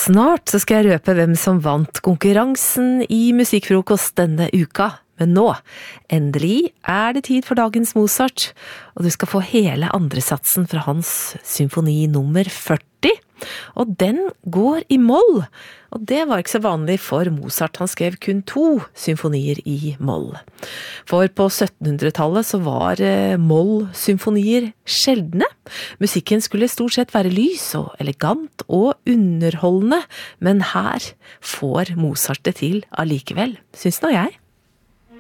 Snart så skal jeg røpe hvem som vant konkurransen i Musikkfrokost denne uka. Men nå, endelig det tid for dagens Mozart, og du skal få hele andresatsen fra hans symfoni nummer 40, og den går i moll. Og det var ikke så vanlig for Mozart, han skrev kun 2 symfonier i moll. For på 1700-tallet så var moll-symfonier sjeldne. Musikken skulle stort sett være lys og elegant og underholdende, men her får Mozart det til allikevel, synes nå jeg.